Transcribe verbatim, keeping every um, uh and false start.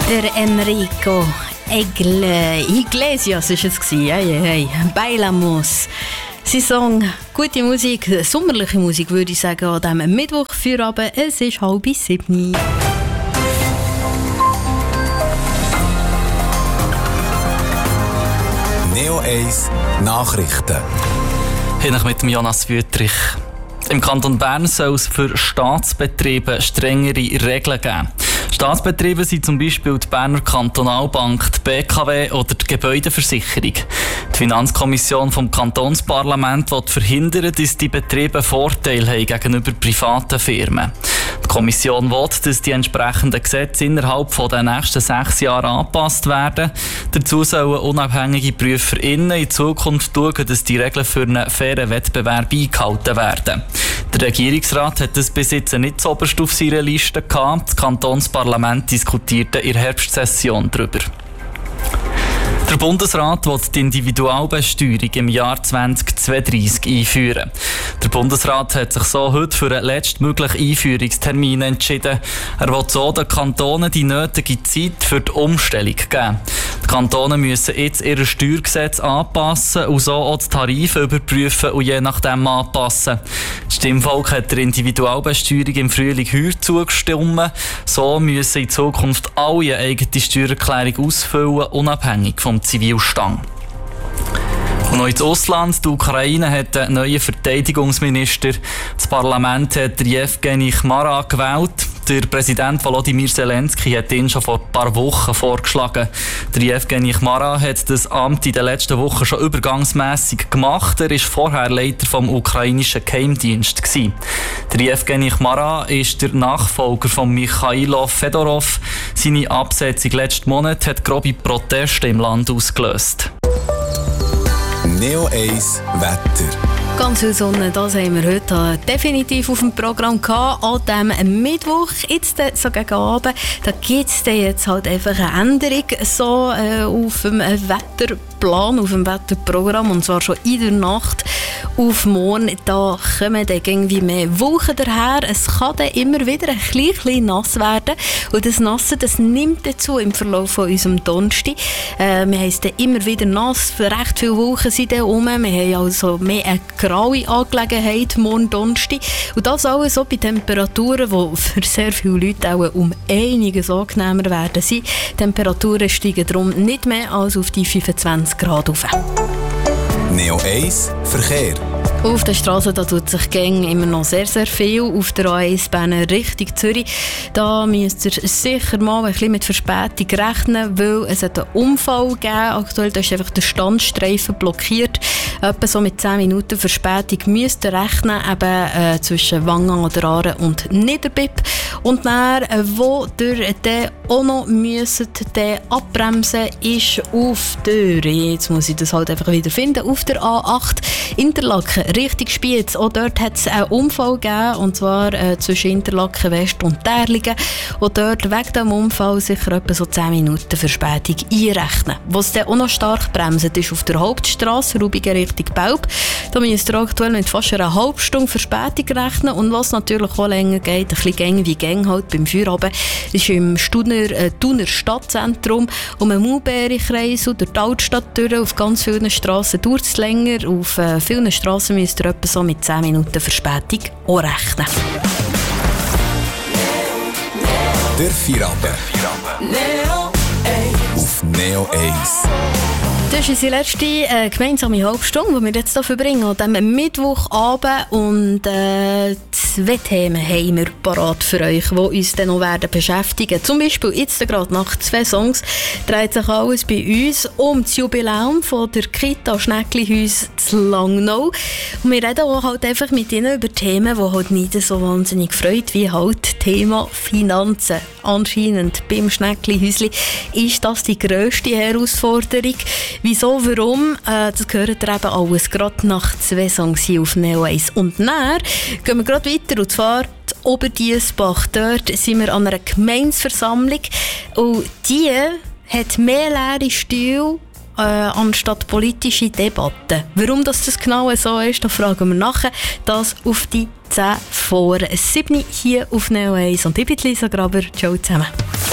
Der Enrico Egle Iglesias war es. Hey, hey, Bailamos. Sein Song, gute Musik, sommerliche Musik würde ich sagen, an diesem Mittwoch für Abend. Es ist halb sieben. Neo eins Nachrichten. Hier mit dem Jonas Wüttrich. Im Kanton Bern soll es für Staatsbetriebe strengere Regeln geben. Staatsbetriebe sind zum Beispiel die Berner Kantonalbank, die B K W oder die Gebäudeversicherung. Die Finanzkommission vom Kantonsparlament will verhindern, dass die Betriebe Vorteile haben gegenüber privaten Firmen. Die Kommission will, dass die entsprechenden Gesetze innerhalb der nächsten sechs Jahre angepasst werden. Dazu sollen unabhängige PrüferInnen in Zukunft schauen, dass die Regeln für einen fairen Wettbewerb eingehalten werden. Der Regierungsrat hat das bis jetzt nicht so oberst auf seiner Liste gehabt. Das Kantonsparlament diskutierte in der Herbstsession darüber. Der Bundesrat will die Individualbesteuerung im Jahr zwanzig zweiunddreissig einführen. Der Bundesrat hat sich so heute für einen letztmöglichen Einführungstermin entschieden. Er will so den Kantonen die nötige Zeit für die Umstellung geben. Die Kantone müssen jetzt ihre Steuergesetze anpassen und so auch die Tarife überprüfen und je nachdem anpassen. Das Stimmvolk hat der Individualbesteuerung im Frühling heuer zugestimmt. So müssen in Zukunft alle eine eigene Steuererklärung ausfüllen, unabhängig vom Zivilstand. Und noch ins Ausland. Die Ukraine hat einen neuen Verteidigungsminister. Das Parlament hat Jewgeni Chmara gewählt. Der Präsident Volodymyr Zelensky hat ihn schon vor ein paar Wochen vorgeschlagen. Der Jewgeni Chmara hat das Amt in den letzten Wochen schon übergangsmässig gemacht. Er war vorher Leiter vom ukrainischen Geheimdienst gewesen. Der Jewgeni Chmara ist der Nachfolger von Michailo Fedorov. Seine Absetzung letzten Monat hat grobe Proteste im Land ausgelöst. Neo eins Wetter. Ganz viel Sonne, das haben wir heute definitiv auf dem Programm gehabt, an diesem Mittwoch. Jetzt so gegen Abend, da gibt es jetzt halt einfach eine Änderung so äh, auf dem Wetterplan, auf dem Wetterprogramm, und zwar schon in der Nacht auf morgen. Da kommen dann irgendwie mehr Wolken daher. Es kann dann immer wieder ein klein, klein nass werden, und das Nasse, das nimmt dazu im Verlauf von unserem Donnerstag. Äh, wir haben es dann immer wieder nass, recht viele Wolken sind dann rum. Wir haben also mehr eine graue Angelegenheit morgen Donnerstag. Und das alles so bei Temperaturen, die für sehr viele Leute auch um einiges angenehmer werden sein. Die Temperaturen steigen darum nicht mehr als auf die fünfundzwanzig Grad rauf. Neo eins Verkehr. Auf der Straße da tut sich gäng immer noch sehr, sehr viel. Auf der A eins Bern Richtung Zürich, da müsst ihr sicher mal ein bisschen mit Verspätung rechnen, weil es hat einen Unfall gegeben. Aktuell da ist einfach der Standstreifen blockiert. Etwa so mit zehn Minuten Verspätung müsst ihr rechnen, eben äh, zwischen Wangen oder Aare und Niederbipp. Und dann, äh, wo ihr dann auch noch müsst, dann abbremsen, ist auf der, jetzt muss ich das halt einfach wieder finden, auf der A acht Interlaken Richtung Spiez. Auch dort hat es einen Unfall gegeben, und zwar äh, zwischen Interlaken West und Därligen. Und dort wegen dem Unfall sicher etwa so zehn Minuten Verspätung einrechnen. Was dann auch noch stark bremst, ist auf der Hauptstrasse Rubigen Richtung Belp. Da müsst ihr aktuell mit fast einer halben Stunde Verspätung rechnen. Und was natürlich auch länger geht, ein bisschen Gang wie Gang halt beim Feierabend, ist im Stuner, äh, Thuner Stadtzentrum um den Maulbeerkreis und durch die Altstadt durch. Auf ganz vielen Strassen dauert es länger. Auf äh, vielen Strassen müsst ihr etwa so mit zehn Minuten Verspätung auch rechnen. Der Feierabend. Auf Neo eins. Das ist unsere letzte äh, gemeinsame Halbstunde, die wir jetzt hier verbringen, an diesem Mittwochabend. Und äh, zwei Themen haben wir parat für euch, die uns dann noch werden beschäftigen. Zum Beispiel jetzt gerade nach zwei Songs dreht sich alles bei uns um das Jubiläum von der Kita Schnecklihaus zu Langnau. Und wir reden auch halt einfach mit ihnen über Themen, die halt nicht so wahnsinnig freut, wie halt Thema Finanzen. Anscheinend beim Schnecklihausli ist das die grösste Herausforderung. Wieso, warum? Äh, das gehört ihr eben alles gerade nach zwei Songs hier auf Neo eins. Und dann gehen wir gerade weiter, und zwar zu Oberdiessbach. Dort sind wir an einer Gemeinsversammlung, und die hat mehr leere Stühle äh, anstatt politische Debatten. Warum das, das genau so ist, da fragen wir nachher. Das auf die zehn vor sieben hier auf Neo eins. Und ich bin Lisa Graber. Ciao zusammen.